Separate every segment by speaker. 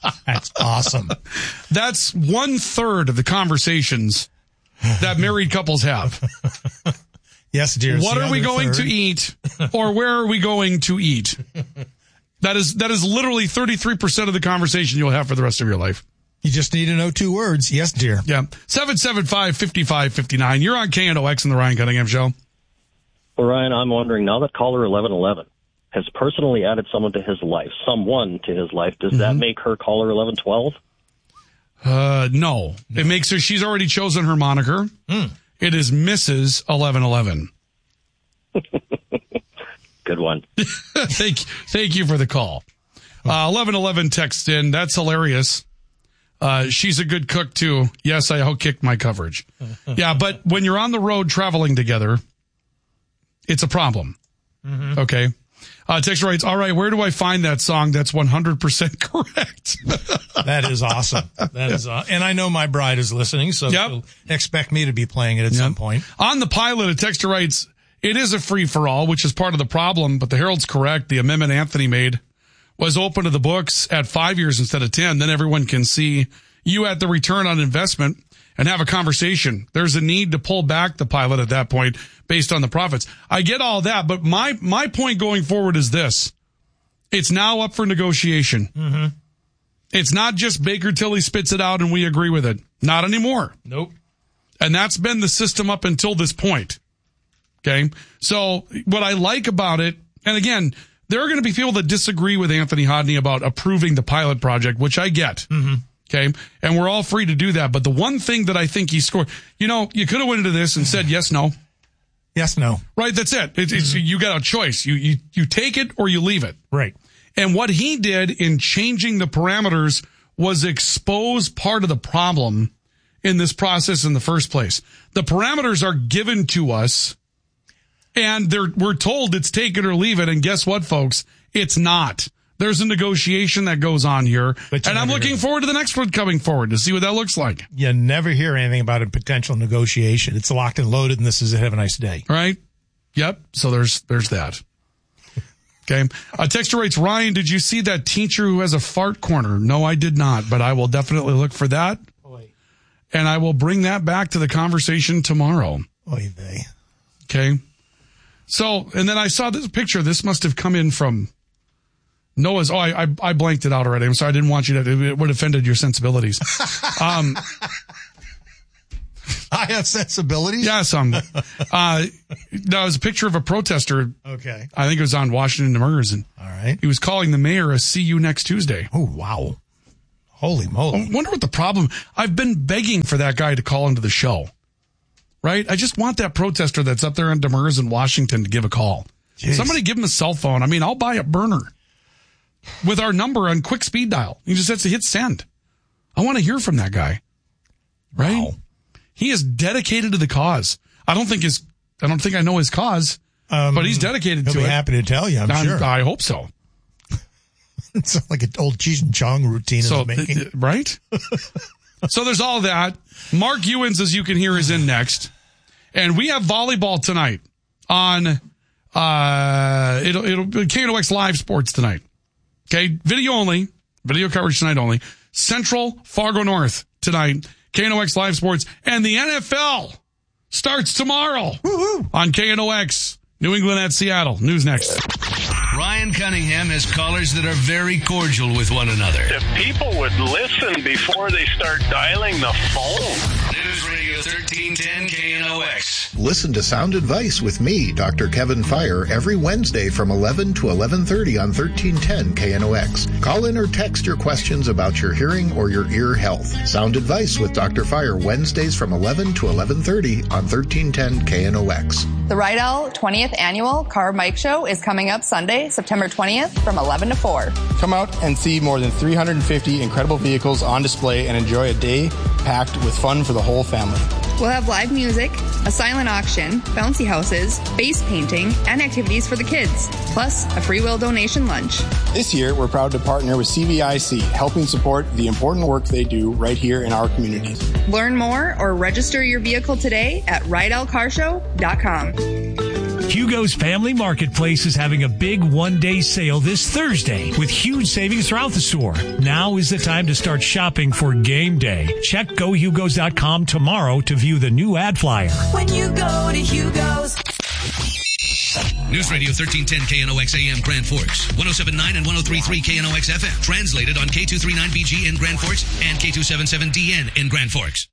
Speaker 1: That's awesome.
Speaker 2: That's 1/3 of the conversations that married couples have.
Speaker 1: Yes, dear.
Speaker 2: What are we going to eat, or where are we going to eat? That is literally 33% of the conversation you'll have for the rest of your life.
Speaker 1: You just need to know 2 words. Yes, dear.
Speaker 2: Yeah. 775-5559. You're on KNOX in the Ryan Cunningham Show.
Speaker 3: Well, Ryan, I'm wondering, now that caller 1111 has personally added someone to his life, does that make her caller 1112?
Speaker 2: No. It makes her, she's already chosen her moniker. It is Mrs. 1111.
Speaker 3: Good one.
Speaker 2: Thank you for the call. 1111 texts in. That's hilarious. She's a good cook too. Yes, I out-kicked my coverage. Yeah, but when you're on the road traveling together, it's a problem. Okay. Texter writes, all right, where do I find that song? That's 100% correct.
Speaker 1: That is awesome. That is, and I know my bride is listening, so she'll expect me to be playing it at some point.
Speaker 2: On the pilot, a texter writes, it is a free-for-all, which is part of the problem, but the Herald's correct. The amendment Anthony made was open to the books at 5 years instead of 10. Then everyone can see you at the return on investment and have a conversation. There's a need to pull back the pilot at that point based on the profits. I get all that, but my point going forward is this. It's now up for negotiation. It's not just Baker Tilly spits it out and we agree with it. Not anymore.
Speaker 1: Nope.
Speaker 2: And that's been the system up until this point. Okay. So what I like about it, and again, there are going to be people that disagree with Anthony Hodney about approving the pilot project, which I get. Okay. And we're all free to do that. But the one thing that I think he scored, you could have went into this and said yes, no.
Speaker 1: Yes, no.
Speaker 2: Right. That's it. It's you got a choice. You take it or you leave it.
Speaker 1: Right.
Speaker 2: And what he did in changing the parameters was expose part of the problem in this process in the first place. The parameters are given to us and we're told it's take it or leave it. And guess what, folks? It's not. There's a negotiation that goes on here. And I'm looking forward to the next one coming forward to see what that looks like.
Speaker 1: You never hear anything about a potential negotiation. It's locked and loaded, and this is have a nice day.
Speaker 2: Right? Yep. So there's that. Okay. Texter writes, Ryan, did you see that teacher who has a fart corner? No, I did not, but I will definitely look for that.
Speaker 1: Oy.
Speaker 2: And I will bring that back to the conversation tomorrow.
Speaker 1: Oy vey.
Speaker 2: Okay. So, and then I saw this picture. This must have come in from Noah's. Oh, I blanked it out already. I'm sorry. I didn't want you to, it would have offended your sensibilities.
Speaker 1: I have sensibilities?
Speaker 2: Yeah, some. That was a picture of a protester.
Speaker 1: Okay.
Speaker 2: I think it was on Washington Demers. And
Speaker 1: all right.
Speaker 2: He was calling the mayor a see you next Tuesday.
Speaker 1: Oh, wow. Holy moly.
Speaker 2: I wonder what the problem. I've been begging for that guy to call into the show. Right? I just want that protester that's up there in Demers in Washington to give a call. Jeez. Somebody give him a cell phone. I mean, I'll buy a burner with our number on quick speed dial. He just has to hit send. I want to hear from that guy. Right? Wow. He is dedicated to the cause. I don't think I know his cause, but he's dedicated to it.
Speaker 1: He'll be happy to tell you, I'm sure.
Speaker 2: I hope so.
Speaker 1: It's like an old Cheech and Chong routine.
Speaker 2: Right? So there's all that. Mark Ewens, as you can hear, is in next. And we have volleyball tonight on it'll KNOX Live Sports tonight. Okay, video only. Video coverage tonight only. Central, Fargo North tonight. KNOX Live Sports. And the NFL starts tomorrow on KNOX. New England at Seattle. News next.
Speaker 4: Ryan Cunningham has callers that are very cordial with one another.
Speaker 5: If people would listen before they start dialing the phone.
Speaker 4: News Radio 1310 KNOX.
Speaker 6: Listen to Sound Advice with me, Dr. Kevin Fire, every Wednesday from 11 to 11:30 on 1310 KNOX. Call in or text your questions about your hearing or your ear health. Sound Advice with Dr. Fire, Wednesdays from 11 to 11:30 on 1310 KNOX.
Speaker 7: The Rydell 20th Annual Car Mike Show is coming up Sunday, September 20th from 11 to 4.
Speaker 8: Come out and see more than 350 incredible vehicles on display and enjoy a day packed with fun for the whole family.
Speaker 7: We'll have live music, a silent auction, bouncy houses, face painting, and activities for the kids, plus a free will donation lunch.
Speaker 8: This year, we're proud to partner with CVIC, helping support the important work they do right here in our communities.
Speaker 7: Learn more or register your vehicle today at RydellCarshow.com.
Speaker 9: Hugo's Family Marketplace is having a big one-day sale this Thursday with huge savings throughout the store. Now is the time to start shopping for game day. Check GoHugos.com tomorrow to view the new ad flyer.
Speaker 10: When you go to Hugo's.
Speaker 4: News Radio 1310 KNOX AM Grand Forks, 107.9 and 103.3 KNOX FM. Translated on K239BG in Grand Forks and K277DN in Grand Forks.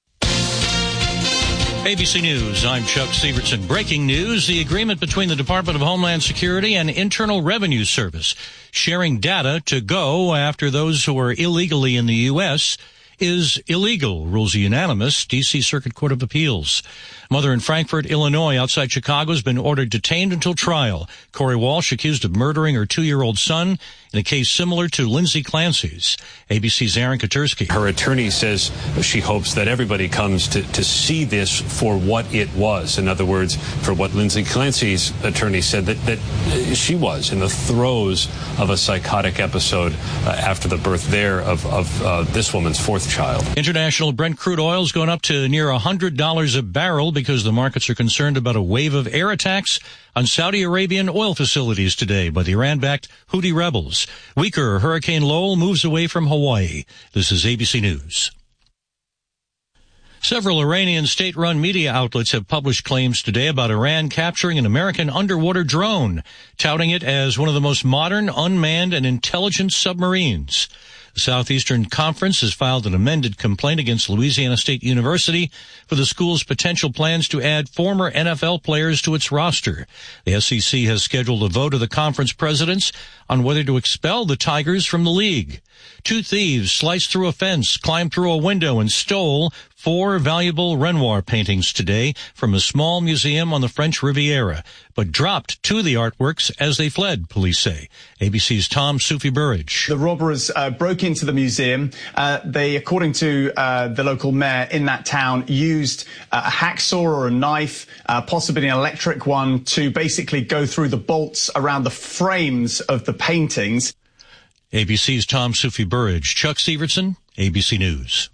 Speaker 11: ABC News, I'm Chuck Severson. Breaking news, the agreement between the Department of Homeland Security and Internal Revenue Service sharing data to go after those who are illegally in the U.S. is illegal, rules a unanimous D.C. Circuit Court of Appeals. Mother in Frankfort, Illinois, outside Chicago, has been ordered detained until trial. Corey Walsh accused of murdering her 2-year-old son in a case similar to Lindsay Clancy's. ABC's Aaron Katursky.
Speaker 12: Her attorney says she hopes that everybody comes to see this for what it was. In other words, for what Lindsay Clancy's attorney said that she was in the throes of a psychotic episode after the birth there of this woman's 4th child.
Speaker 11: International Brent crude oil is going up to near $100 a barrel because the markets are concerned about a wave of air attacks on Saudi Arabian oil facilities today by the Iran-backed Houthi rebels. Weaker Hurricane Lowell moves away from Hawaii. This is ABC News. Several Iranian state-run media outlets have published claims today about Iran capturing an American underwater drone, touting it as one of the most modern, unmanned, and intelligent submarines. The Southeastern Conference has filed an amended complaint against Louisiana State University for the school's potential plans to add former NFL players to its roster. The SEC has scheduled a vote of the conference presidents on whether to expel the Tigers from the league. 2 thieves sliced through a fence, climbed through a window, and stole 4 valuable Renoir paintings today from a small museum on the French Riviera, but dropped 2 of the artworks as they fled, police say. ABC's Tom Sufi-Burridge.
Speaker 13: The robbers broke into the museum. They, according to the local mayor in that town, used a hacksaw or a knife, possibly an electric one, to basically go through the bolts around the frames of the paintings.
Speaker 11: ABC's Tom Sufi-Burridge. Chuck Severson, ABC News.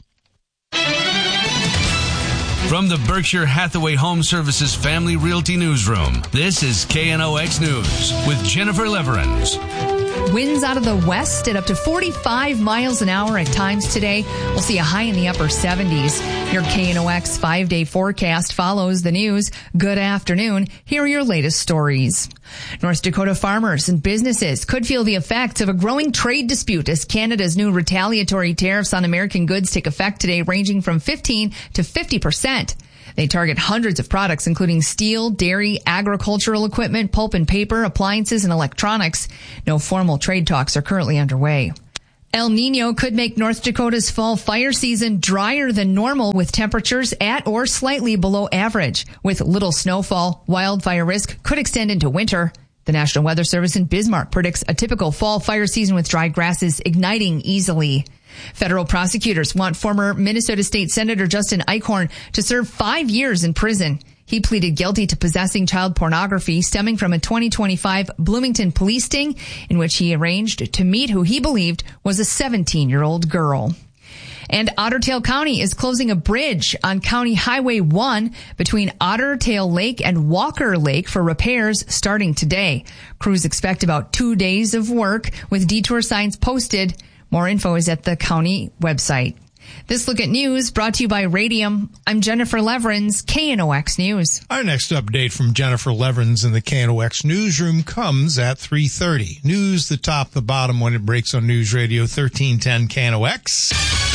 Speaker 4: From the Berkshire Hathaway Home Services Family Realty Newsroom, this is KNOX News with Jennifer Leverins.
Speaker 14: Winds out of the west at up to 45 miles an hour at times today. We'll see a high in the upper 70s. Your KNOX 5-day forecast follows the news. Good afternoon. Here are your latest stories. North Dakota farmers and businesses could feel the effects of a growing trade dispute as Canada's new retaliatory tariffs on American goods take effect today, ranging from 15 to 50%. They target hundreds of products, including steel, dairy, agricultural equipment, pulp and paper, appliances, and electronics. No formal trade talks are currently underway. El Nino could make North Dakota's fall fire season drier than normal, with temperatures at or slightly below average. With little snowfall, wildfire risk could extend into winter. The National Weather Service in Bismarck predicts a typical fall fire season with dry grasses igniting easily. Federal prosecutors want former Minnesota State Senator Justin Eichhorn to serve 5 years in prison. He pleaded guilty to possessing child pornography stemming from a 2025 Bloomington police sting in which he arranged to meet who he believed was a 17-year-old girl. And Otter Tail County is closing a bridge on County Highway 1 between Otter Tail Lake and Walker Lake for repairs starting today. Crews expect about 2 days of work with detour signs posted. More info is at the county website. This Look at News brought to you by Radium. I'm Jennifer Leverins, KNOX News.
Speaker 1: Our next update from Jennifer Leverins in the KNOX newsroom comes at 3:30. News the top, the bottom when it breaks on News Radio 1310 KNOX.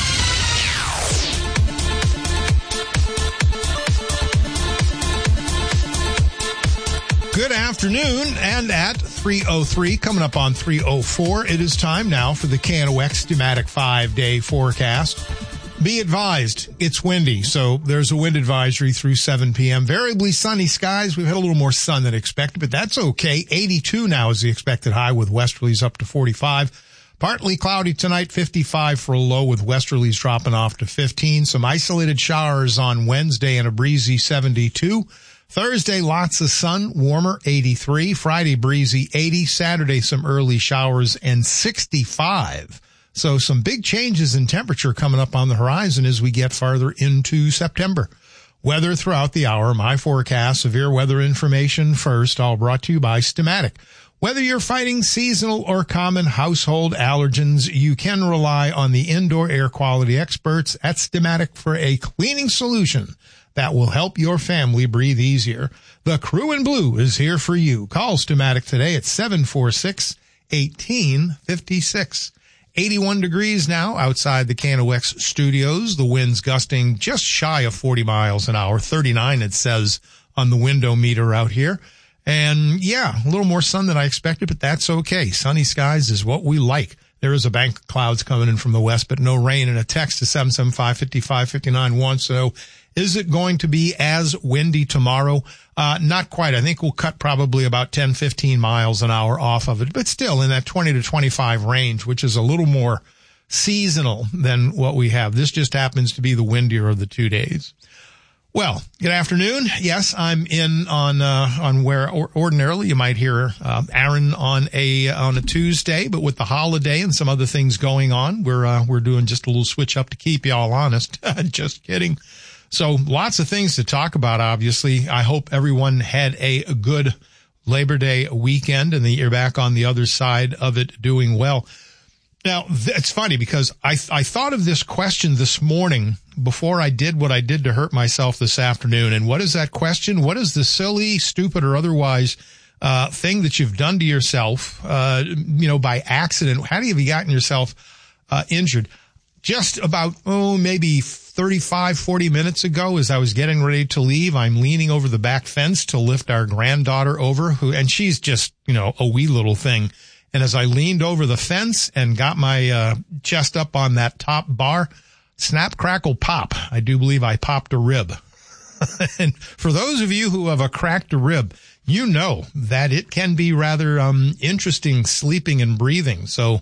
Speaker 1: Good afternoon, and at 3:03, coming up on 3:04, it is time now for the KNOX Thematic 5-day forecast. Be advised, it's windy, so there's a wind advisory through 7 p.m. Variably sunny skies. We've had a little more sun than expected, but that's okay. 82 now is the expected high with westerlies up to 45. Partly cloudy tonight, 55 for a low with westerlies dropping off to 15. Some isolated showers on Wednesday and a breezy 72. Thursday, lots of sun, warmer, 83. Friday, breezy, 80. Saturday, some early showers and 65. So some big changes in temperature coming up on the horizon as we get farther into September. Weather throughout the hour, my forecast, severe weather information first, all brought to you by Steamatic. Whether you're fighting seasonal or common household allergens, you can rely on the indoor air quality experts at Steamatic for a cleaning solution that will help your family breathe easier. The Crew in Blue is here for you. Call Steamatic today at 746-1856. 81 degrees now outside the KNOX studios. The wind's gusting just shy of 40 miles an hour. 39, it says on the window meter out here. And yeah, a little more sun than I expected, but that's okay. Sunny skies is what we like. There is a bank of clouds coming in from the west, but no rain. And a text to 775-5559 wants to know, is it going to be as windy tomorrow? Not quite. I think we'll cut probably about 10, 15 miles an hour off of it, but still in that 20 to 25 range, which is a little more seasonal than what we have. This just happens to be the windier of the 2 days. Well, good afternoon. Yes, I'm in on where ordinarily you might hear Aaron on a Tuesday, but with the holiday and some other things going on, we're doing just a little switch up to keep y'all honest. Just kidding. So lots of things to talk about, obviously. I hope everyone had a good Labor Day weekend and that you're back on the other side of it doing well. Now, it's funny because I thought of this question this morning before I did what I did to hurt myself this afternoon. And what is that question? What is the silly, stupid, or otherwise thing that you've done to yourself, by accident? How have you gotten yourself injured? Just about, maybe 35, 40 minutes ago, as I was getting ready to leave, I'm leaning over the back fence to lift our granddaughter over, and she's just, a wee little thing. And as I leaned over the fence and got my chest up on that top bar, snap, crackle, pop. I do believe I popped a rib. And for those of you who have a cracked rib, you know that it can be rather interesting sleeping and breathing. So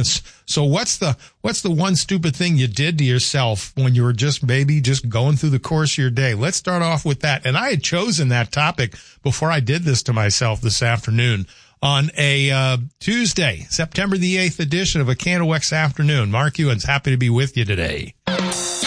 Speaker 1: what's the one stupid thing you did to yourself when you were just going through the course of your day? Let's start off with that. And I had chosen that topic before I did this to myself this afternoon on a Tuesday, September the 8th edition of a KNOX Afternoon. Mark Ewens, happy to be with you today.